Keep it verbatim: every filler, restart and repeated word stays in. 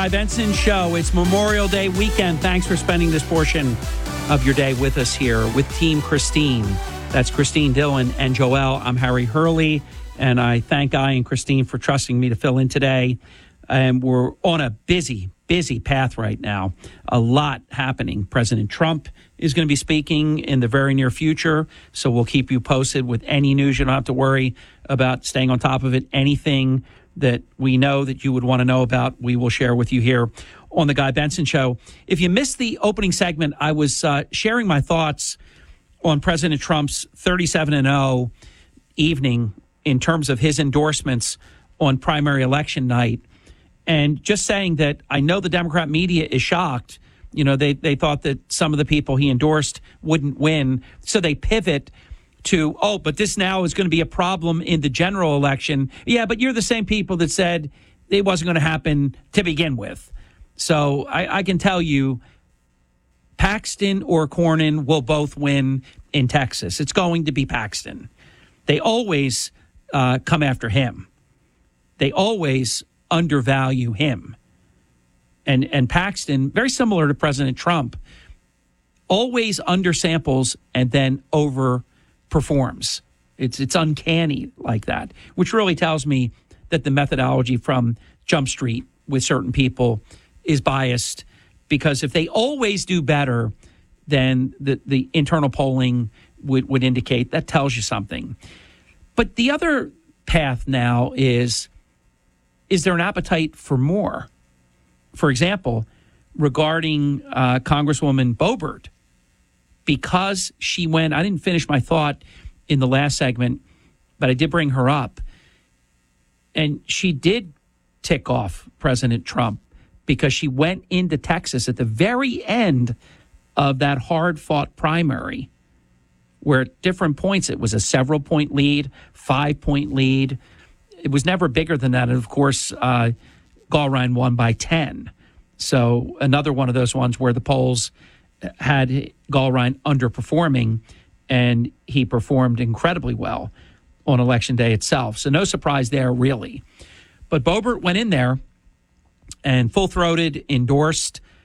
Guy Benson Show. It's Memorial Day weekend. Thanks for spending this portion of your day with us here with Team Christine. That's Christine Dillon and Joelle. I'm Harry Hurley, and I thank Guy and Christine for trusting me to fill in today. And we're on a busy, busy path right now. A lot happening. President Trump is going to be speaking in the very near future, so we'll keep you posted with any news. You don't have to worry about staying on top of it. Anything that we know that you would want to know about, we will share with you here on The Guy Benson Show. If you missed the opening segment, I was uh, sharing my thoughts on President Trump's thirty-seven and oh evening in terms of his endorsements on primary election night. And just saying that I know the Democrat media is shocked. You know, they, they thought that some of the people he endorsed wouldn't win. So they pivot to, oh, but this now is going to be a problem in the general election. Yeah, but you're the same people that said it wasn't going to happen to begin with. So I, I can tell you, Paxton or Cornyn will both win in Texas. It's going to be Paxton. They always uh, come after him. They always undervalue him. And and Paxton, very similar to President Trump, always undersamples and then overperforms. It's it's uncanny like that, which really tells me that the methodology from Jump Street with certain people is biased, because if they always do better than the, the internal polling would, would indicate, that tells you something. But the other path now is, is there an appetite for more? For example, regarding uh, Congresswoman Boebert, because she went, I didn't finish my thought in the last segment, but I did bring her up. And she did tick off President Trump because she went into Texas at the very end of that hard-fought primary, where at different points it was a several-point lead, five-point lead. It was never bigger than that. And, of course, uh, Gallrein won by ten. So another one of those ones where the polls had Gallrein underperforming, and he performed incredibly well on Election Day itself. So no surprise there, really. But Boebert went in there and full-throated endorsed